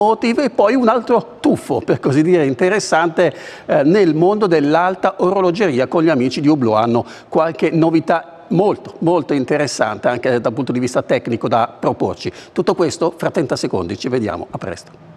e poi un altro tuffo, per così dire, interessante nel mondo dell'alta orologeria. Con gli amici di Hublot hanno qualche novità molto interessante anche dal punto di vista tecnico da proporci. Tutto questo fra 30 secondi, ci vediamo, a presto.